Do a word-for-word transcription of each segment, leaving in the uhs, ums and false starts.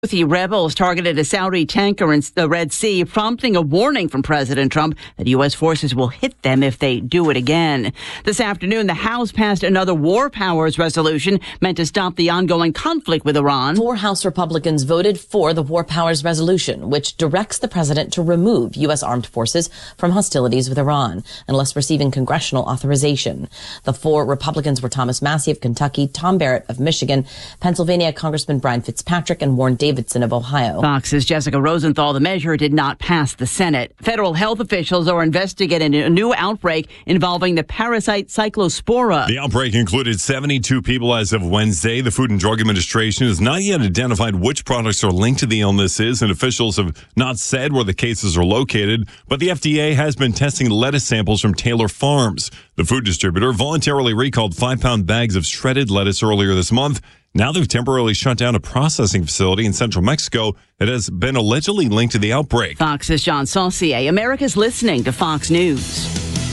Houthi rebels targeted a Saudi tanker in the Red Sea, prompting a warning from President Trump that U S forces will hit them if they do it again. This afternoon, the House passed another war powers resolution meant to stop the ongoing conflict with Iran. Four House Republicans voted for the war powers resolution, which directs the president to remove U S armed forces from hostilities with Iran unless receiving congressional authorization. The four Republicans were Thomas Massie of Kentucky, Tom Barrett of Michigan, Pennsylvania Congressman Brian Fitzpatrick, and Warren Davidson of Ohio. Fox's Jessica Rosenthal. The measure did not pass the Senate. Federal health officials are investigating a new outbreak involving the parasite Cyclospora. The outbreak included seventy-two people as of Wednesday. The Food and Drug Administration has not yet identified which products are linked to the illnesses, and officials have not said where the cases are located. But the F D A has been testing lettuce samples from Taylor Farms. The food distributor voluntarily recalled five-pound bags of shredded lettuce earlier this month. Now they've temporarily shut down a processing facility in central Mexico that has been allegedly linked to the outbreak. Fox's John Saucier. America's listening to Fox News.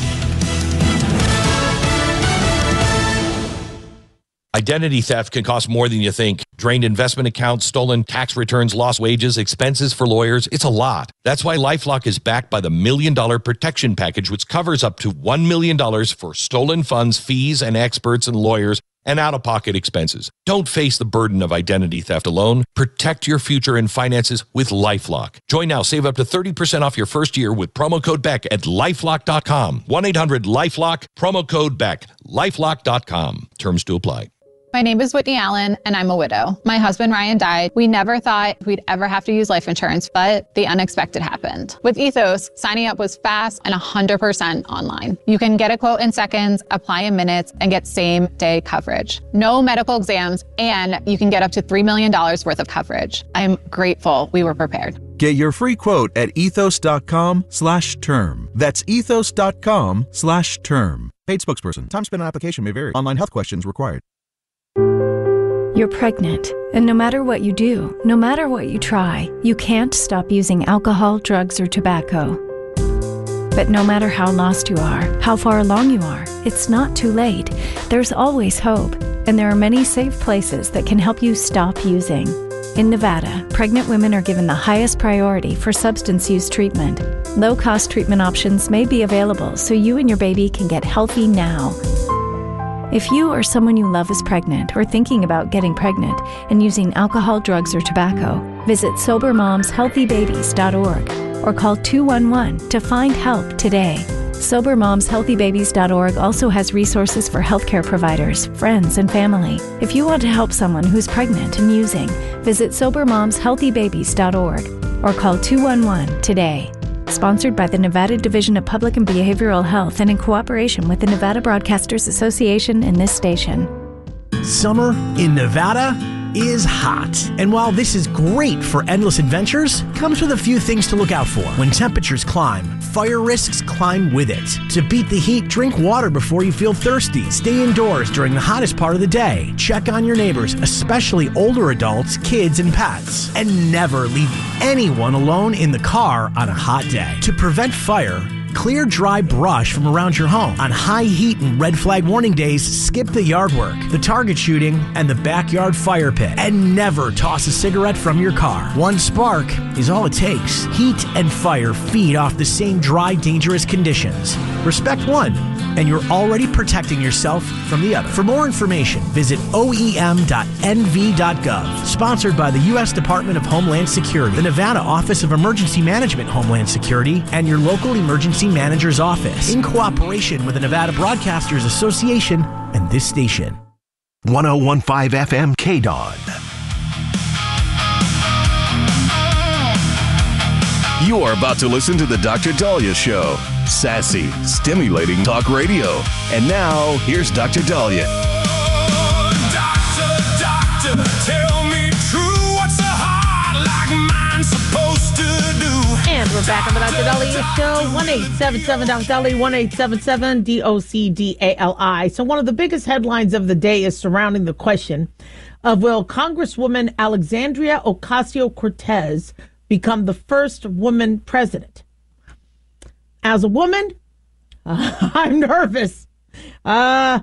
Identity theft can cost more than you think. Drained investment accounts, stolen tax returns, lost wages, expenses for lawyers. It's a lot. That's why LifeLock is backed by the Million Dollar Protection Package, which covers up to one million dollars for stolen funds, fees, and experts and lawyers, and out-of-pocket expenses. Don't face the burden of identity theft alone. Protect your future and finances with LifeLock. Join now. Save up to thirty percent off your first year with promo code Beck at lifelock dot com. one eight hundred lifelock, promo code Beck, lifelock dot com. Terms to apply. My name is Whitney Allen, and I'm a widow. My husband, Ryan, died. We never thought we'd ever have to use life insurance, but the unexpected happened. With Ethos, signing up was fast and one hundred percent online. You can get a quote in seconds, apply in minutes, and get same-day coverage. No medical exams, and you can get up to three million dollars worth of coverage. I'm grateful we were prepared. Get your free quote at ethos.com slash term. That's ethos.com slash term. Paid spokesperson. Time spent on application may vary. Online health questions required. You're pregnant, and no matter what you do, no matter what you try, you can't stop using alcohol, drugs, or tobacco. But no matter how lost you are, how far along you are, it's not too late. There's always hope, and there are many safe places that can help you stop using. In Nevada, pregnant women are given the highest priority for substance use treatment. Low-cost treatment options may be available so you and your baby can get healthy now. If you or someone you love is pregnant or thinking about getting pregnant and using alcohol, drugs, or tobacco, visit sober moms healthy babies dot org or call two one one to find help today. sober moms healthy babies dot org also has resources for healthcare providers, friends, and family. If you want to help someone who's pregnant and using, visit sober moms healthy babies dot org or call two one one today. Sponsored by the Nevada Division of Public and Behavioral Health and in cooperation with the Nevada Broadcasters Association and this station. Summer in Nevada is hot. And while this is great for endless adventures, it comes with a few things to look out for. When temperatures climb, fire risks climb with it. To beat the heat, drink water before you feel thirsty. Stay indoors during the hottest part of the day. Check on your neighbors, especially older adults, kids, and pets. And never leave anyone alone in the car on a hot day. To prevent fire, clear dry brush from around your home. On high heat and red flag warning days, skip the yard work, the target shooting, and the backyard fire pit. And never toss a cigarette from your car. One spark is all it takes. Heat and fire feed off the same dry, dangerous conditions. Respect one, and you're already protecting yourself from the other. For more information, visit O E M dot N V dot gov. Sponsored by the U S Department of Homeland Security, the Nevada Office of Emergency Management Homeland Security, and your local emergency manager's office, in cooperation with the Nevada Broadcasters Association and this station. one oh one point five F M K D O N. You are about to listen to the Doctor Dahlia Show. Sassy, stimulating talk radio. And now, here's Doctor Dahlia. Oh, doctor, doctor, tell me true. What's a heart like mine supposed to do? And we're back on the Doctor Dahlia Show. one eight seven seven Doctor Dahlia, one eight seven seven D O C D A L I. So one of the biggest headlines of the day is surrounding the question of will Congresswoman Alexandria Ocasio-Cortez become the first woman president? As a woman, uh, I'm nervous. Uh,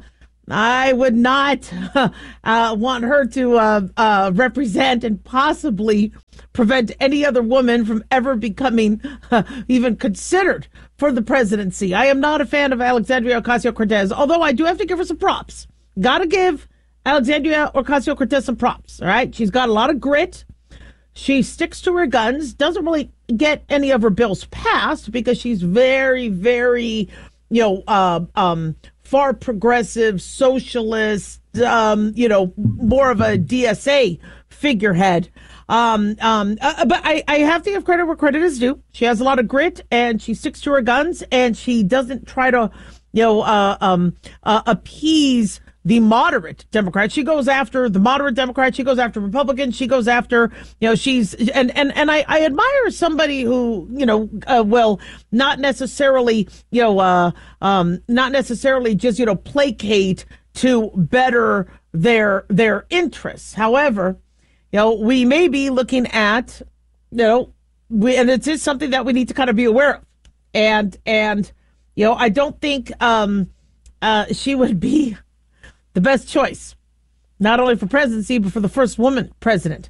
I would not uh, want her to uh, uh, represent and possibly prevent any other woman from ever becoming uh, even considered for the presidency. I am not a fan of Alexandria Ocasio-Cortez, although I do have to give her some props. Got to give Alexandria Ocasio-Cortez some props, all right? She's got a lot of grit. She sticks to her guns, doesn't really get any of her bills passed because she's very, very, you know, uh, um, far progressive, socialist, um, you know, more of a D S A figurehead. Um, um, uh, but I, I have to give credit where credit is due. She has a lot of grit and she sticks to her guns and she doesn't try to, you know, uh, um, uh, appease the moderate Democrats. She goes after the moderate Democrats. She goes after Republicans. She goes after, you know, she's, and, and, and I, I admire somebody who, you know, uh, will not necessarily, you know, uh, um, not necessarily just, you know, placate to better their, their interests. However, you know, we may be looking at, you know, we, and it is something that we need to kind of be aware of. And, and, you know, I don't think, um, uh, she would be the best choice, not only for presidency, but for the first woman president.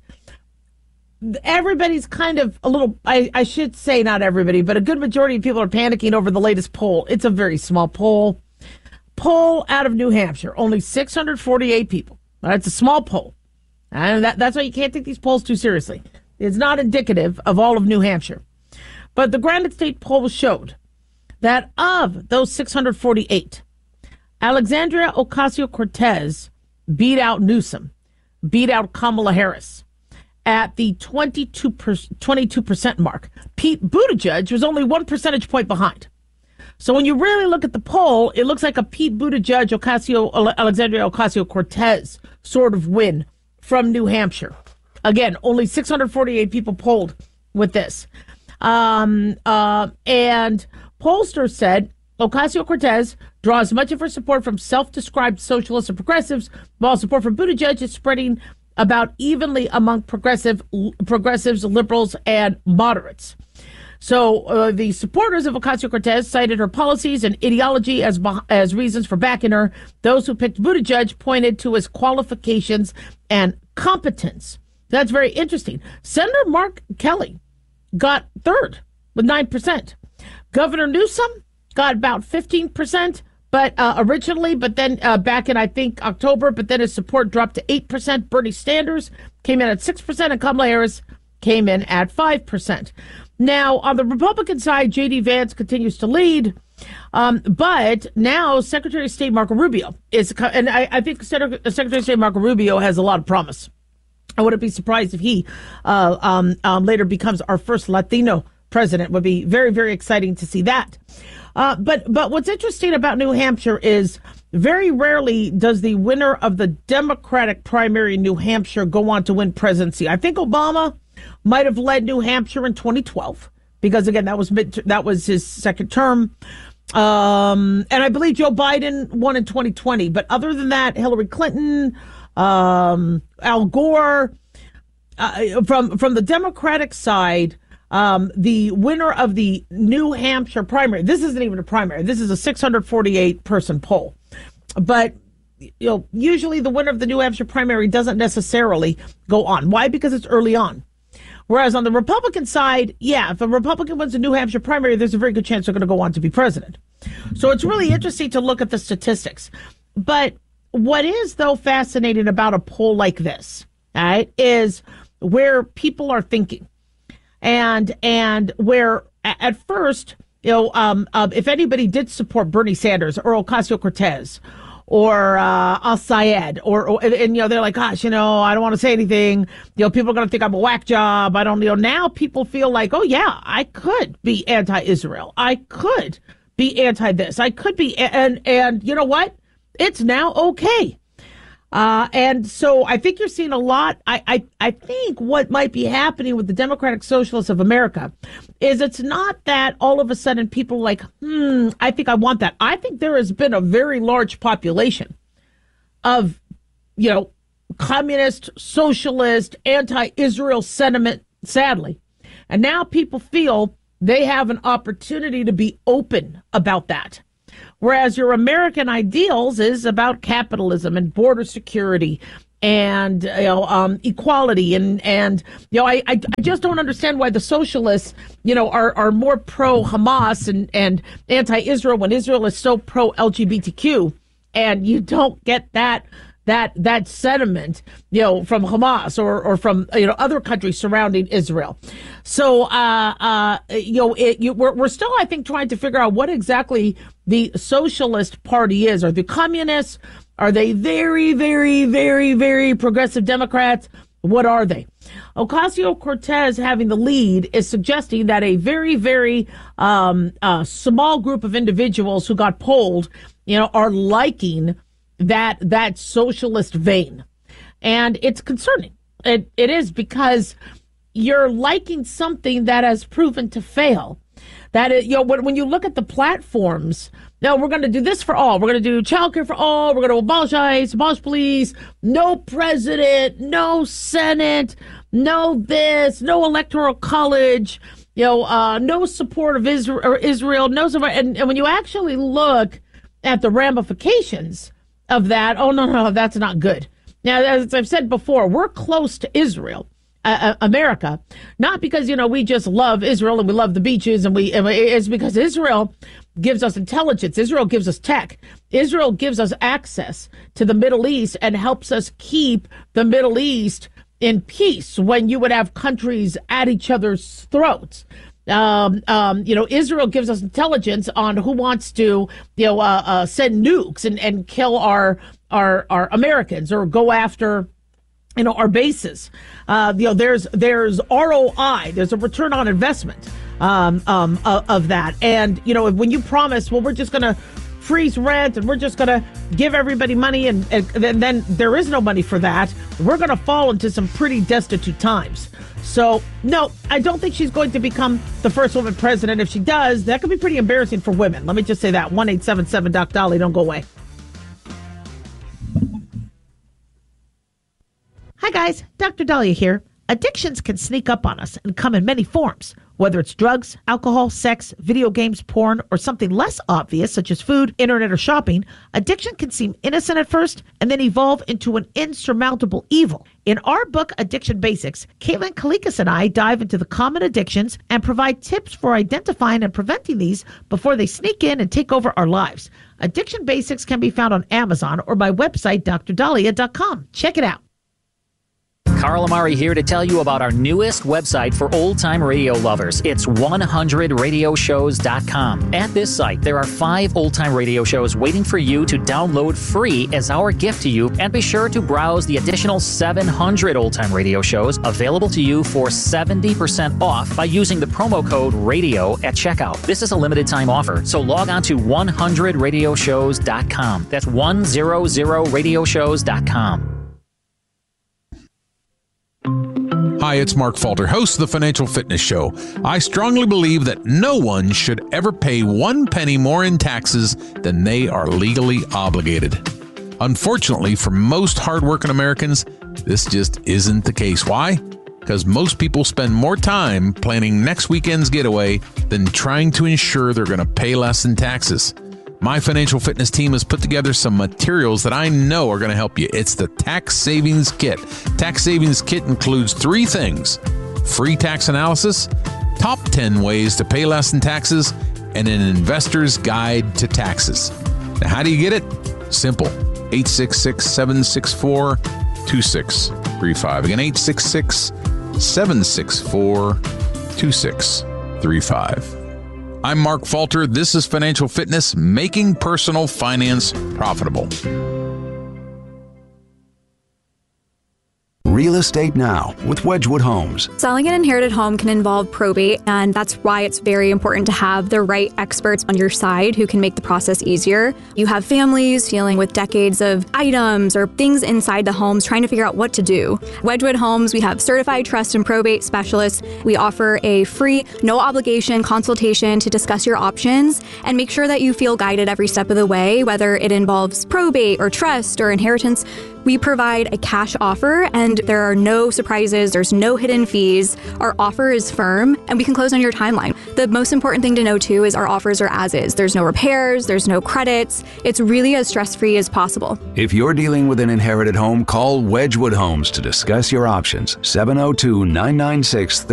Everybody's kind of a little, I, I should say not everybody, but a good majority of people are panicking over the latest poll. It's a very small poll. Poll out of New Hampshire, only six hundred forty-eight people. That's a small poll. And that, that's why you can't take these polls too seriously. It's not indicative of all of New Hampshire. But the Granite State poll showed that of those six hundred forty-eight, Alexandria Ocasio-Cortez beat out Newsom, beat out Kamala Harris at the twenty-two percent mark. Pete Buttigieg was only one percentage point behind. So when you really look at the poll, it looks like a Pete Buttigieg, Ocasio, Alexandria Ocasio-Cortez sort of win from New Hampshire. Again, only six hundred forty-eight people polled with this. Um, uh, and pollsters said Ocasio-Cortez draws much of her support from self-described socialists and progressives, while support for Buttigieg is spreading about evenly among progressive progressives, liberals, and moderates. So uh, the supporters of Ocasio-Cortez cited her policies and ideology as as reasons for backing her. Those who picked Buttigieg pointed to his qualifications and competence. That's very interesting. Senator Mark Kelly got third with nine percent. Governor Newsom got about fifteen percent, but uh, originally, but then uh, back in, I think, October, but then his support dropped to eight percent. Bernie Sanders came in at six percent, and Kamala Harris came in at five percent. Now, on the Republican side, J D. Vance continues to lead, um, but now Secretary of State Marco Rubio is, and I, I think Secretary of State Marco Rubio has a lot of promise. I wouldn't be surprised if he uh, um, um, later becomes our first Latino president. Would be very, very exciting to see that. Uh, but but what's interesting about New Hampshire is very rarely does the winner of the Democratic primary in New Hampshire go on to win presidency. I think Obama might have led New Hampshire in twenty twelve because, again, that was mid, that was his second term. Um, and I believe Joe Biden won in twenty twenty. But other than that, Hillary Clinton, um, Al Gore, uh, from from the Democratic side, Um, the winner of the New Hampshire primary, this isn't even a primary, this is a six hundred forty-eight person poll. But, you know, usually the winner of the New Hampshire primary doesn't necessarily go on. Why? Because it's early on. Whereas on the Republican side, yeah, if a Republican wins the New Hampshire primary, there's a very good chance they're going to go on to be president. So it's really interesting to look at the statistics. But what is, though, fascinating about a poll like this, all right, is where people are thinking. And and where at first, you know, um, uh, if anybody did support Bernie Sanders or Ocasio-Cortez or uh, Al-Sayed or, or and, and, you know, they're like, gosh, you know, I don't want to say anything. You know, people are going to think I'm a whack job. I don't, you know, now people feel like, oh, yeah, I could be anti-Israel. I could be anti this. I could be. And, and you know what? It's now okay. Uh, and so I think you're seeing a lot. I, I, I think what might be happening with the Democratic Socialists of America is it's not that all of a sudden people are like, hmm, I think I want that. I think there has been a very large population of, you know, communist, socialist, anti-Israel sentiment, sadly. And now people feel they have an opportunity to be open about that. Whereas your American ideals is about capitalism and border security and you know um, equality and and you know I, I I just don't understand why the socialists you know are are more pro Hamas and and anti-Israel when Israel is so pro L G B T Q, and you don't get that that that sentiment you know from Hamas or or from you know other countries surrounding Israel. So uh uh you know it, you, we're we're still I think trying to figure out what exactly the Socialist Party is. Are the communists? Are they very, very, very, very progressive Democrats? What are they? Ocasio-Cortez having the lead is suggesting that a very, very um, uh, small group of individuals who got polled, you know, are liking that that socialist vein, and it's concerning. It it is because you're liking something that has proven to fail. That is, you know, when, when you look at the platforms. No, we're going to do this for all. We're going to do childcare for all. We're going to abolish ICE, abolish police, no president, no Senate, no this, no electoral college, you know, uh, no support of Israel, or Israel, no support. And, and when you actually look at the ramifications of that, oh, no, no, that's not good. Now, as I've said before, we're close to Israel. Uh, America, not because, you know, we just love Israel and we love the beaches and we, and it's because Israel gives us intelligence. Israel gives us tech. Israel gives us access to the Middle East and helps us keep the Middle East in peace when you would have countries at each other's throats. Um, um, you know, Israel gives us intelligence on who wants to, you know, uh, uh, send nukes and, and kill our, our, our Americans or go after you know, our bases. Uh, you know, there's there's R O I, there's a return on investment um, um, of, of that. And, you know, when you promise, well, we're just going to freeze rent and we're just going to give everybody money and, and then there is no money for that, we're going to fall into some pretty destitute times. So, no, I don't think she's going to become the first woman president. If she does, that could be pretty embarrassing for women. Let me just say that. one eight seven seven Doc Dolly, don't go away. Hi, guys. Doctor Dahlia here. Addictions can sneak up on us and come in many forms, whether it's drugs, alcohol, sex, video games, porn, or something less obvious, such as food, internet, or shopping. Addiction can seem innocent at first and then evolve into an insurmountable evil. In our book, Addiction Basics, Caitlin Kalikas and I dive into the common addictions and provide tips for identifying and preventing these before they sneak in and take over our lives. Addiction Basics can be found on Amazon or my website, d r dahlia dot com. Check it out. Carl Amari here to tell you about our newest website for old-time radio lovers. It's one hundred radio shows dot com. At this site, there are five old-time radio shows waiting for you to download free as our gift to you, and be sure to browse the additional seven hundred old-time radio shows available to you for seventy percent off by using the promo code RADIO at checkout. This is a limited-time offer, so log on to one hundred radio shows dot com. That's one hundred radio shows dot com. Hi, it's Mark Falter, host of the Financial Fitness Show. I strongly believe that no one should ever pay one penny more in taxes than they are legally obligated. Unfortunately, for most hardworking Americans, this just isn't the case. Why? Because most people spend more time planning next weekend's getaway than trying to ensure they're going to pay less in taxes. My Financial Fitness team has put together some materials that I know are going to help you. It's the Tax Savings Kit. Tax Savings Kit includes three things: free tax analysis, top ten ways to pay less in taxes, and an investor's guide to taxes. Now, how do you get it? Simple. eight six six, seven six four, two six three five. Again, eight six six, seven six four, two six three five. I'm Mark Falter. This is Financial Fitness, making personal finance profitable. Real Estate Now with Wedgwood Homes. Selling an inherited home can involve probate, and that's why it's very important to have the right experts on your side who can make the process easier. You have families dealing with decades of items or things inside the homes trying to figure out what to do. Wedgwood Homes, we have certified trust and probate specialists. We offer a free, no obligation consultation to discuss your options and make sure that you feel guided every step of the way, whether it involves probate or trust or inheritance. We provide a cash offer, and there are no surprises, there's no hidden fees. Our offer is firm, and we can close on your timeline. The most important thing to know, too, is our offers are as is. There's no repairs, there's no credits. It's really as stress-free as possible. If you're dealing with an inherited home, call Wedgwood Homes to discuss your options. seven oh two, nine nine six,